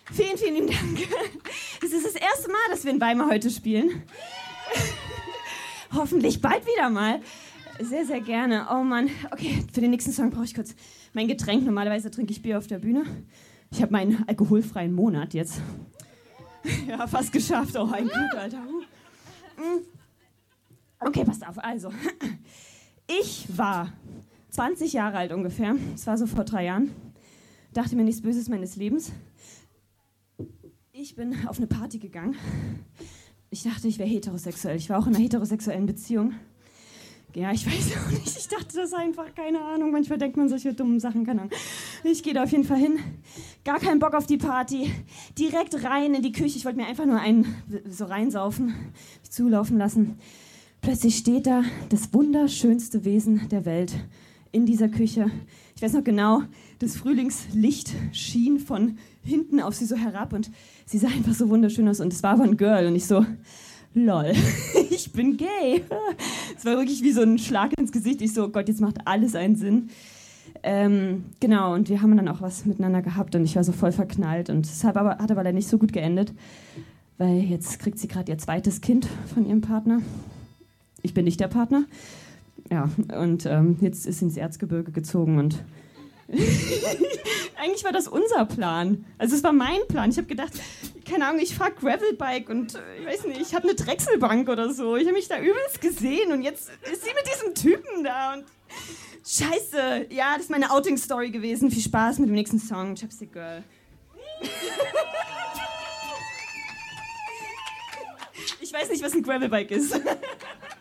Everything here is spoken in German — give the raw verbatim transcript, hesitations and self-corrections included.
Vielen, vielen Dank. Es ist das erste Mal, dass wir in Weimar heute spielen. Hoffentlich bald wieder mal. Sehr, sehr gerne. Oh Mann. Okay, für den nächsten Song brauche ich kurz mein Getränk. Normalerweise trinke ich Bier auf der Bühne. Ich habe meinen alkoholfreien Monat jetzt. Ja, fast geschafft. Oh, ein Glück, Alter. Okay, passt auf. Also, ich war zwanzig Jahre alt ungefähr. Das war so vor drei Jahren. Dachte mir nichts Böses meines Lebens. Ich bin auf eine Party gegangen. Ich dachte, ich wäre heterosexuell. Ich war auch in einer heterosexuellen Beziehung. Ja, ich weiß auch nicht. Ich dachte das einfach, keine Ahnung. Manchmal denkt man solche dummen Sachen, keine Ahnung. Ich gehe da auf jeden Fall hin. Gar keinen Bock auf die Party. Direkt rein in die Küche. Ich wollte mir einfach nur einen so reinsaufen, mich zulaufen lassen. Plötzlich steht da das wunderschönste Wesen der Welt in dieser Küche. Ich weiß noch genau, das Frühlingslicht schien von hinten auf sie so herab und sie sah einfach so wunderschön aus und es war aber ein Girl und ich so, lol, ich bin gay. Es war wirklich wie so ein Schlag ins Gesicht. Ich so, oh Gott, jetzt macht alles einen Sinn. Ähm, genau, und wir haben dann auch was miteinander gehabt und ich war so voll verknallt und es hat aber, hat aber leider nicht so gut geendet, weil jetzt kriegt sie gerade ihr zweites Kind von ihrem Partner. Ich bin nicht der Partner. Ja, und ähm, jetzt ist sie ins Erzgebirge gezogen und eigentlich war das unser Plan. Also es war mein Plan. Ich habe gedacht, keine Ahnung, ich fahre Gravelbike und äh, ich weiß nicht, ich habe eine Drechselbank oder so. Ich habe mich da übelst gesehen und jetzt ist sie mit diesem Typen da und scheiße. Ja, das ist meine Outing-Story gewesen. Viel Spaß mit dem nächsten Song. Chapstick Girl. Ich weiß nicht, was ein Gravelbike ist.